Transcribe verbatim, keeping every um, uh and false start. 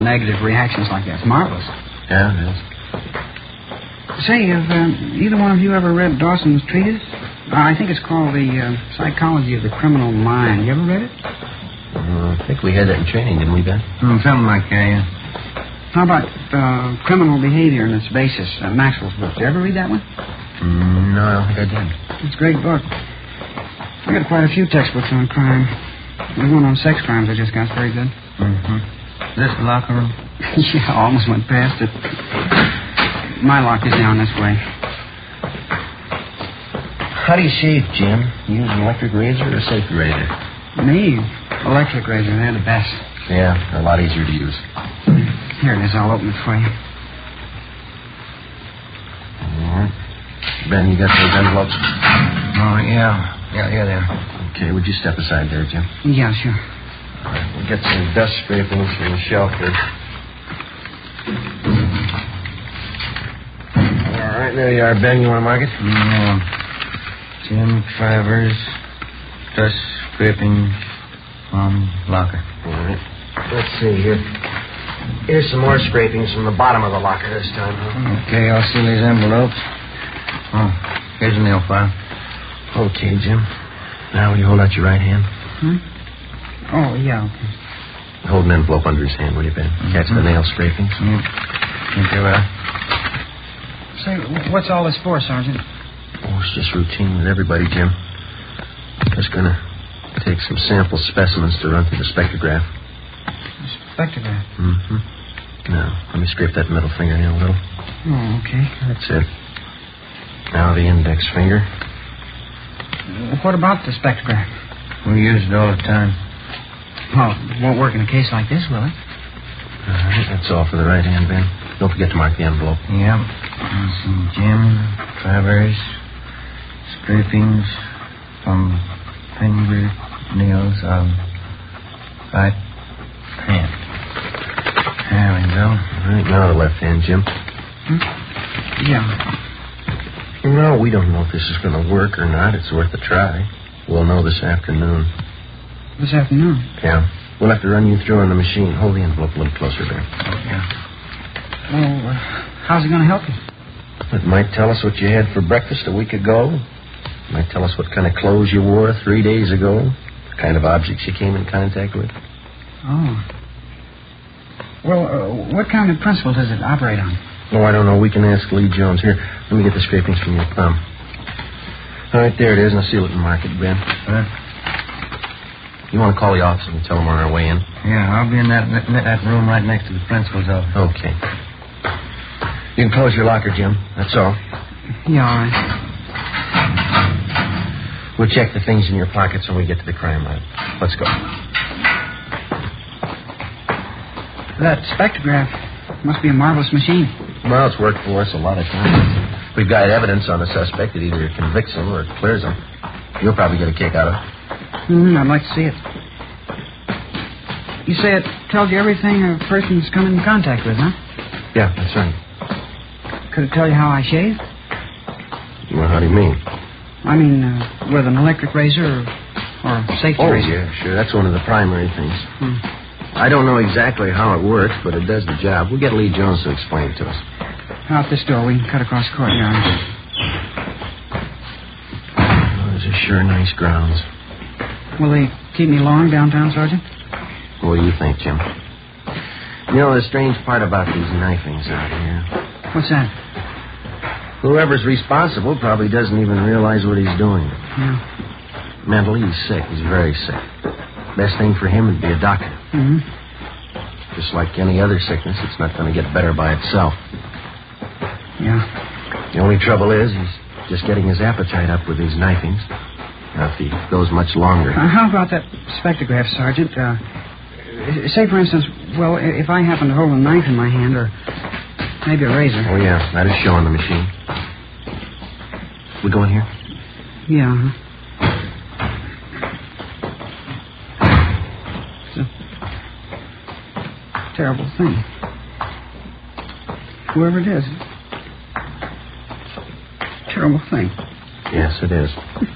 negative reactions like that. It's marvelous. Yeah, it is. Say, have um, either one of you ever read Dawson's treatise? Uh, I think it's called The uh, Psychology of the Criminal Mind. You ever read it? Uh, I think we had that in training, didn't we, Ben? Mm, something like that, yeah. How about uh, Criminal Behavior and its Basis, uh, Maxwell's book? Did you ever read that one? Mm, no, I don't think I did. It's a great book. I got quite a few textbooks on crime. There's one on sex crimes I just got. It's very good. Mm-hmm. This the locker room? Yeah, I almost went past it. My lock is down this way. How do you shave, Jim? You use an electric razor or a safety razor? Me? Electric razor. They're the best. Yeah, they're a lot easier to use. Here it is. I'll open it for you. All right. Ben, you got those envelopes? Oh, yeah. Yeah, yeah, there. Okay, would you step aside there, Jim? Yeah, sure. All right, we'll get some dust scrapings from the shelf here. All right, there you are, Ben. You want to mark it? Yeah. Jim Travers, dust scraping from locker. All right. Let's see here. Here's some more scrapings from the bottom of the locker this time, huh? Okay, I'll seal these envelopes. Oh, here's a nail file. Okay, Jim. Now, will you hold out your right hand? Hmm? Oh, yeah, okay. Hold an envelope under his hand, will you, Ben? Mm-hmm. Catch the nail scrapings. Yep. Okay, well. Say, what's all this for, Sergeant? Oh, it's just routine with everybody, Jim. Just gonna take some sample specimens to run through the spectrograph. The spectrograph? Mm-hmm. Now, let me scrape that middle fingernail a little. Oh, okay. That's it. Now the index finger. What about the spectrograph? We use it all the time. Well, it won't work in a case like this, will it? All right, that's all for the right hand, Ben. Don't forget to mark the envelope. Yep. Let's see. Jim Travers, scrapings from fingernails of right hand. There we go. All right, now the left hand, Jim. Hmm? Yeah. No, we don't know if this is going to work or not. It's worth a try. We'll know this afternoon. This afternoon? Yeah. We'll have to run you through on the machine. Hold the envelope a little closer there. Yeah. Well, uh, how's it going to help you? It might tell us what you had for breakfast a week ago. It might tell us what kind of clothes you wore three days ago. The kind of objects you came in contact with. Oh. Well, uh, what kind of principle does it operate on? Oh, I don't know. We can ask Lee Jones. Here, let me get the scrapings from your thumb. All right, there it is. Now seal it and mark it, Ben. Huh? You want to call the office and tell them we're on our way in? Yeah, I'll be in that that room right next to the principal's office. Okay. You can close your locker, Jim. That's all. Yeah, all right. We'll check the things in your pockets when we get to the crime lab. Let's go. That spectrograph must be a marvelous machine. Well, it's worked for us a lot of times. We've got evidence on a suspect that either convicts him or clears him. You'll probably get a kick out of it. Mm, I'd like to see it. You say it tells you everything a person's come in contact with, huh? Yeah, that's right. Could it tell you how I shave? Well, how do you mean? I mean, uh, with an electric razor or, or safety oh, razor. yeah, sure. That's one of the primary things. Hmm. I don't know exactly how it works, but it does the job. We'll get Lee Jones to explain it to us. Out this door. We can cut across the courtyard. Oh, those are sure nice grounds. Will they keep me long downtown, Sergeant? What do you think, Jim? You know, the strange part about these knifings out here. What's that? Whoever's responsible probably doesn't even realize what he's doing. Yeah. Mentally, he's sick. He's very sick. Best thing for him would be a doctor. Mm-hmm. Just like any other sickness, it's not going to get better by itself. Yeah. The only trouble is he's just getting his appetite up with these knifings. Now, if he goes much longer... Uh, how about that spectrograph, Sergeant? Uh, say, for instance, well, if I happen to hold a knife in my hand or maybe a razor... Oh, yeah, that is showing the machine. We go in here? Yeah. Terrible thing. Whoever it is. Terrible thing. Yes, it is.